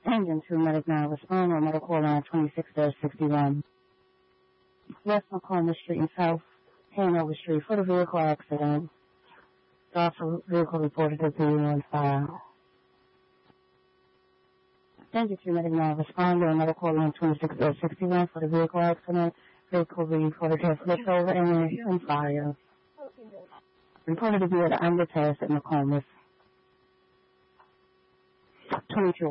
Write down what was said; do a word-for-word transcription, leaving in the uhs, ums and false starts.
Engine two, medic now, respond on medical line twenty-six sixty-one. West McCormick Street and South Hanover Street for the vehicle accident. The also vehicle reported to be on file. Engine two, medic now, respond on medical line twenty-six sixty-one for the vehicle accident. Vehicle reported to have flipped over and on fire. Reported to be at the underpass at McCormick. twenty-two